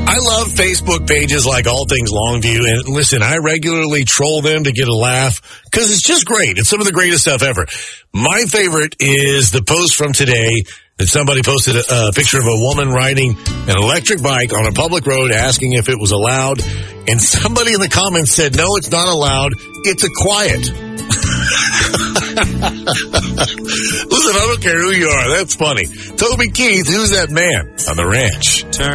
I love Facebook pages like All Things Longview, and listen, I regularly troll them to get a laugh because it's just great. It's some of the greatest stuff ever. My favorite is the post from today that somebody posted a picture of a woman riding an electric bike on a public road asking if it was allowed, and somebody in the comments said, no, it's not allowed. It's a quiet. Listen, I don't care who you are. That's funny. Toby Keith, who's that man on the ranch?